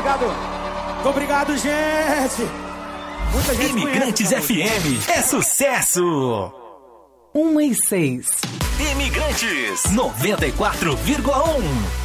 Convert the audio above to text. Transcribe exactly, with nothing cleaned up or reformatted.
obrigado. Muito obrigado, gente. Muita gente Imigrantes F M é sucesso. um e seis. Imigrantes noventa e quatro vírgula um.